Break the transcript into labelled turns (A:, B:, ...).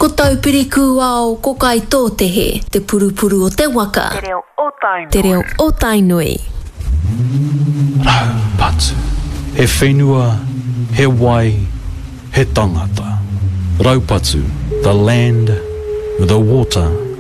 A: Ko tau piriku ao, ko kai tō te he, te purupuru o te waka. Te reo o Tainui.
B: Raupatu. He whenua, he wai, he tangata. Raupatu, the land, the water,